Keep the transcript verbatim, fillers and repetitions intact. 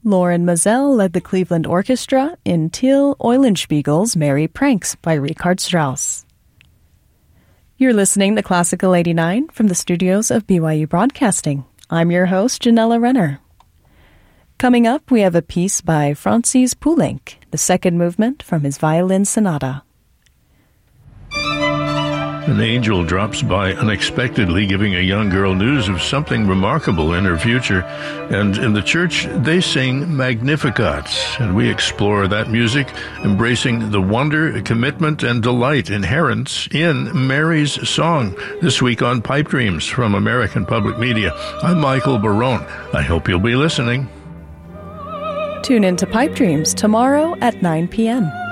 Lauren Mazel led the Cleveland Orchestra in Till Eulenspiegel's Merry Pranks by Richard Strauss. You're listening to Classical eighty-nine from the studios of B Y U Broadcasting. I'm your host, Janella Renner. Coming up, we have a piece by Francis Poulenc, the second movement from his violin sonata. An angel drops by unexpectedly, giving a young girl news of something remarkable in her future. And in the church, they sing Magnificat, and we explore that music, embracing the wonder, commitment, and delight inherent in Mary's song. This week on Pipe Dreams from American Public Media, I'm Michael Barone. I hope you'll be listening. Tune in to Pipe Dreams tomorrow at nine p.m.